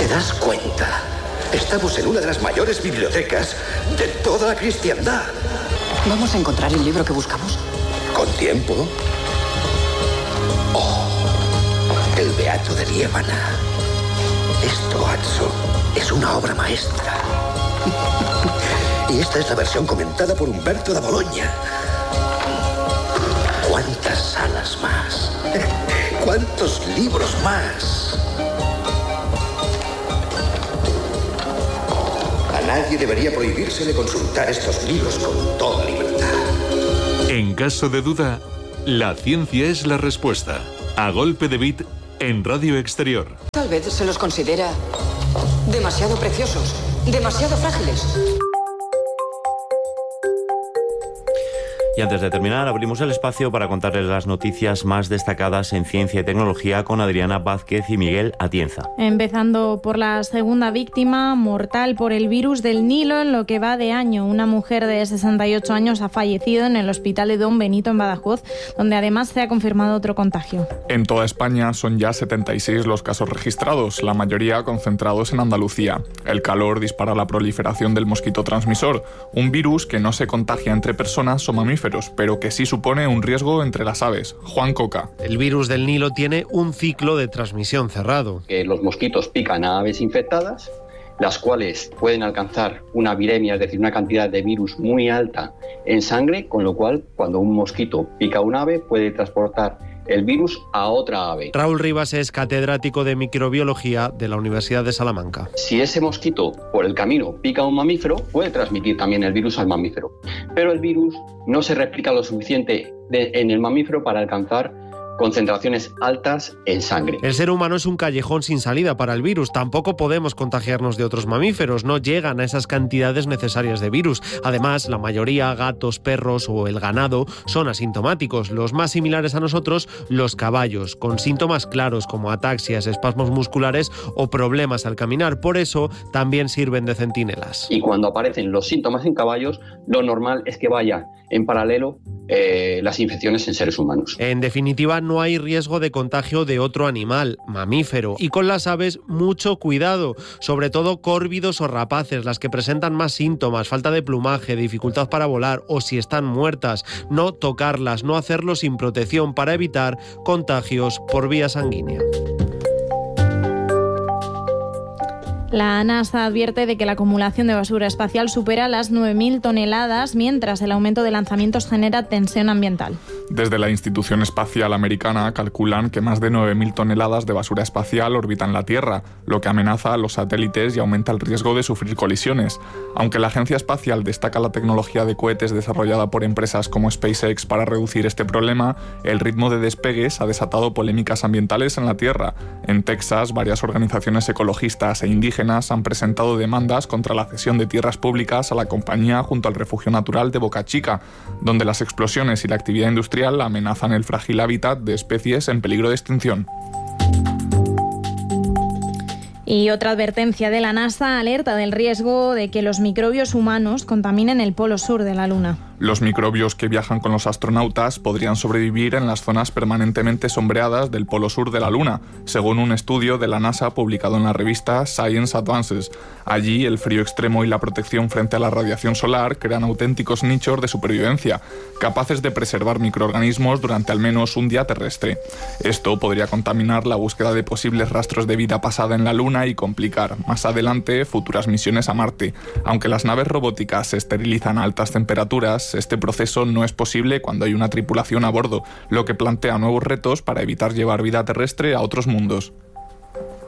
das cuenta? Estamos en una de las mayores bibliotecas de toda la cristiandad. ¿Vamos a encontrar el libro que buscamos? ¿Con tiempo? Oh, el Beato de Liébana. Esto, Azzo, es una obra maestra. Y esta es la versión comentada por Humberto da Bologna. ¿Cuántas salas más? ¿Cuántos libros más? A nadie debería prohibírsele consultar estos libros con toda libertad. En caso de duda, la ciencia es la respuesta. A golpe de bit en Radio Exterior. Tal vez se los considera demasiado preciosos, demasiado frágiles. Y antes de terminar, abrimos el espacio para contarles las noticias más destacadas en ciencia y tecnología con Adriana Vázquez y Miguel Atienza. Empezando por la segunda víctima mortal por el virus del Nilo en lo que va de año. Una mujer de 68 años ha fallecido en el hospital de Don Benito en Badajoz, donde además se ha confirmado otro contagio. En toda España son ya 76 los casos registrados, la mayoría concentrados en Andalucía. El calor dispara la proliferación del mosquito transmisor, un virus que no se contagia entre personas o mamíferos, pero que sí supone un riesgo entre las aves. Juan Coca. El virus del Nilo tiene un ciclo de transmisión cerrado. Los mosquitos pican a aves infectadas, las cuales pueden alcanzar una viremia, es decir, una cantidad de virus muy alta en sangre, con lo cual cuando un mosquito pica a un ave puede transportar el virus a otra ave. Raúl Rivas es catedrático de microbiología de la Universidad de Salamanca. Si ese mosquito por el camino pica a un mamífero, puede transmitir también el virus al mamífero. Pero el virus no se replica lo suficiente en el mamífero para alcanzar concentraciones altas en sangre. El ser humano es un callejón sin salida para el virus. Tampoco podemos contagiarnos de otros mamíferos. No llegan a esas cantidades necesarias de virus. Además, la mayoría, gatos, perros o el ganado, son asintomáticos. Los más similares a nosotros, los caballos, con síntomas claros como ataxias, espasmos musculares o problemas al caminar. Por eso, también sirven de centinelas. Y cuando aparecen los síntomas en caballos, lo normal es que vayan en paralelo las infecciones en seres humanos. En definitiva, no hay riesgo de contagio de otro animal, mamífero. Y con las aves, mucho cuidado, sobre todo córvidos o rapaces, las que presentan más síntomas, falta de plumaje, dificultad para volar o si están muertas. No tocarlas, no hacerlo sin protección para evitar contagios por vía sanguínea. La NASA advierte de que la acumulación de basura espacial supera las 9.000 toneladas, mientras el aumento de lanzamientos genera tensión ambiental. Desde la Institución Espacial Americana calculan que más de 9.000 toneladas de basura espacial orbitan la Tierra, lo que amenaza a los satélites y aumenta el riesgo de sufrir colisiones. Aunque la Agencia Espacial destaca la tecnología de cohetes desarrollada por empresas como SpaceX para reducir este problema, el ritmo de despegues ha desatado polémicas ambientales en la Tierra. En Texas, varias organizaciones ecologistas e indígenas han presentado demandas contra la cesión de tierras públicas a la compañía junto al refugio natural de Boca Chica, donde las explosiones y la actividad industrial amenazan el frágil hábitat de especies en peligro de extinción. Y otra advertencia de la NASA alerta del riesgo de que los microbios humanos contaminen el polo sur de la Luna. Los microbios que viajan con los astronautas podrían sobrevivir en las zonas permanentemente sombreadas del polo sur de la Luna, según un estudio de la NASA publicado en la revista Science Advances. Allí, el frío extremo y la protección frente a la radiación solar crean auténticos nichos de supervivencia, capaces de preservar microorganismos durante al menos un día terrestre. Esto podría contaminar la búsqueda de posibles rastros de vida pasada en la Luna y complicar, más adelante, futuras misiones a Marte. Aunque las naves robóticas se esterilizan a altas temperaturas, este proceso no es posible cuando hay una tripulación a bordo, lo que plantea nuevos retos para evitar llevar vida terrestre a otros mundos.